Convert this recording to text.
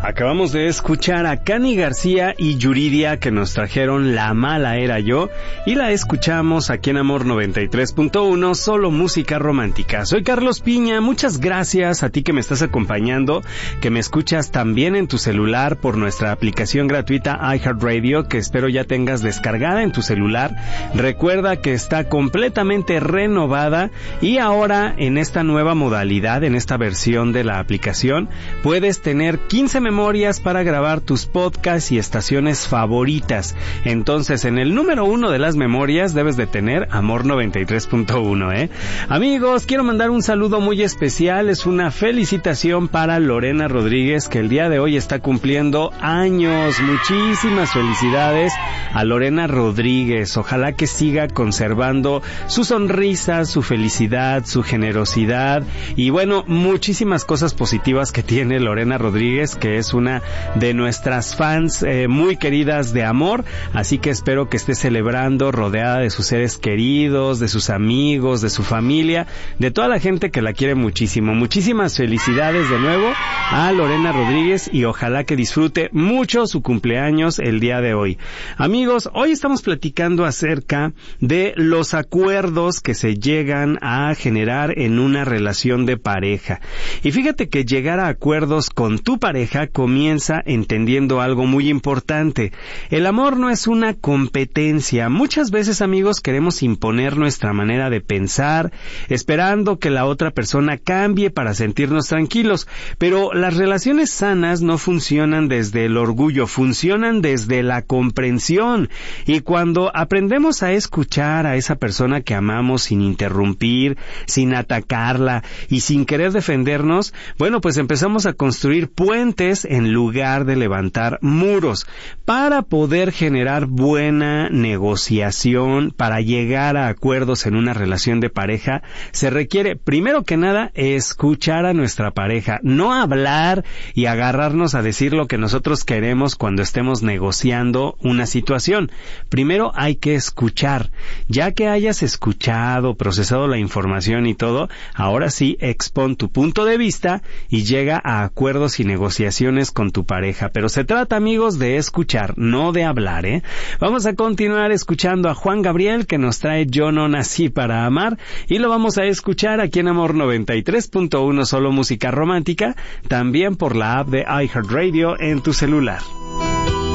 Acabamos de escuchar a Cani García y Yuridia, que nos trajeron La Mala Era Yo, y la escuchamos aquí en Amor 93.1, solo música romántica. Soy Carlos Piña, muchas gracias a ti que me estás acompañando, que me escuchas también en tu celular por nuestra aplicación gratuita iHeartRadio, que espero ya tengas descargada en tu celular. Recuerda que está completamente renovada y ahora en esta nueva modalidad, en esta versión de la aplicación, puedes tener 15 memorias para grabar tus podcasts y estaciones favoritas. Entonces, en el número 1 de las memorias debes de tener Amor 93.1, Amigos, quiero mandar un saludo muy especial. Es una felicitación para Lorena Rodríguez, que el día de hoy está cumpliendo años. Muchísimas felicidades a Lorena Rodríguez. Ojalá que siga conservando su sonrisa, su felicidad, su generosidad y bueno, muchísimas cosas positivas que tiene Lorena Rodríguez, que es una de nuestras fans muy queridas de Amor, así que espero que esté celebrando rodeada de sus seres queridos, de sus amigos, de su familia, de toda la gente que la quiere muchísimo. Muchísimas felicidades de nuevo a Lorena Rodríguez y ojalá que disfrute mucho su cumpleaños el día de hoy. Amigos, hoy estamos platicando acerca de los acuerdos que se llegan a generar en una relación de pareja. Y fíjate que llegar a acuerdos con tu pareja comienza entendiendo algo muy importante. El amor no es una competencia. Muchas veces, amigos, queremos imponer nuestra manera de pensar, esperando que la otra persona cambie para sentirnos tranquilos. Pero las relaciones sanas no funcionan desde el orgullo, funcionan desde la comprensión. Y cuando aprendemos a escuchar a esa persona que amamos sin interrumpir, sin atacarla y sin querer defendernos, bueno, pues empezamos a construir puentes en lugar de levantar muros. Para poder generar buena negociación, para llegar a acuerdos en una relación de pareja, se requiere, primero que nada, escuchar a nuestra pareja, no hablar y agarrarnos a decir lo que nosotros queremos cuando estemos negociando una situación. Primero hay que escuchar. Ya que hayas escuchado, procesado la información y todo, ahora sí expon tu punto de vista y llega a acuerdos y negociaciones con tu pareja. Pero se trata, amigos, de escuchar, no de hablar, Vamos a continuar escuchando a Juan Gabriel, que nos trae Yo no nací para amar, y lo vamos a escuchar aquí en Amor 93.1, solo música romántica, también por la app de iHeartRadio en tu celular.